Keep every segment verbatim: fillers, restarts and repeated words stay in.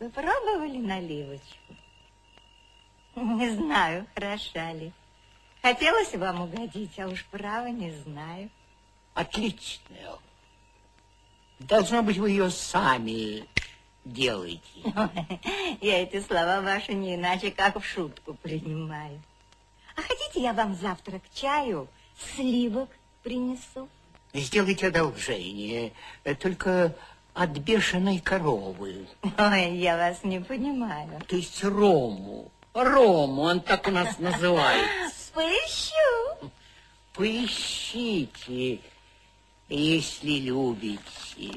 Вы пробовали наливочку? Не знаю, хороша ли. Хотелось вам угодить, а уж право не знаю. Отличная. Должно быть, вы ее сами делаете. Я эти слова ваши не иначе, как в шутку принимаю. А хотите, я вам завтра к чаю сливок принесу? Сделайте одолжение, только от бешеной коровы. Ой, я вас не понимаю. То есть рому. Рому, он так у нас называется. Поищу. Поищите, если любите.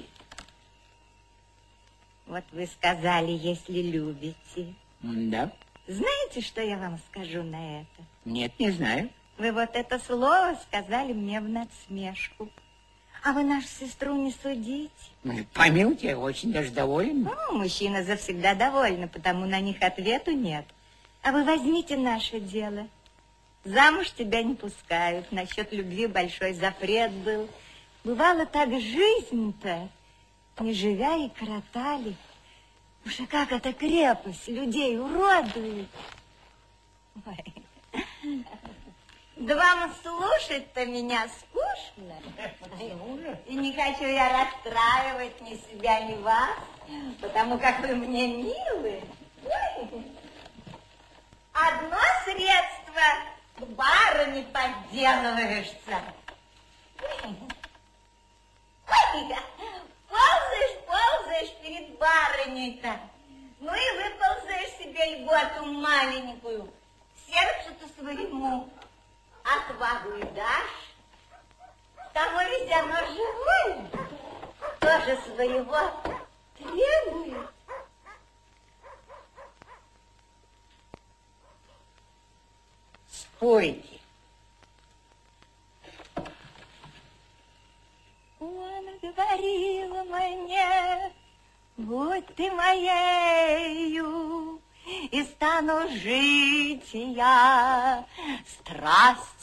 Вот вы сказали, если любите. Да. Знаете, что я вам скажу на это? Нет, не знаю. Вы вот это слово сказали мне в надсмешку. А вы нашу сестру не судите. Помилуйте, я очень даже доволен. Ну, мужчина завсегда довольны, потому на них ответу нет. А вы возьмите наше дело. Замуж тебя не пускают. Насчет любви большой запрет был. Бывало так жизнь-то, не живя и коротали. Уж и как эта крепость людей уродует. Ой. Да вам слушать-то меня скучно. И не хочу я расстраивать ни себя, ни вас, потому как вы мне милы. Одно средство — к барыне подделываешься. Ой, ползаешь, ползаешь перед барыней-то. Ну и выползаешь себе льготу маленькую. Сердцу-то своему отвагу и дашь. Того ведь оно живое, тоже своего требует. Спойте. Он говорил мне, будь ты моею, и стану жить я, страсть